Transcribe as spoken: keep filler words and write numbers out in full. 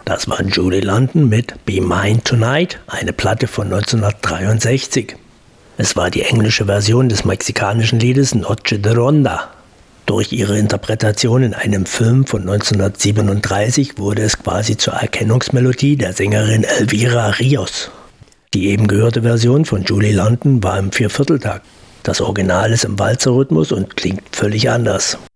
Das war Julie London mit Be Mine Tonight, eine Platte von neunzehnhundertdreiundsechzig. Es war die englische Version des mexikanischen Liedes Noche de Ronda. Durch ihre Interpretation in einem Film von neunzehnhundertsiebenunddreißig wurde es quasi zur Erkennungsmelodie der Sängerin Elvira Rios. Die eben gehörte Version von Julie London war im Viervierteltakt. Das Original ist im Walzerrhythmus und klingt völlig anders.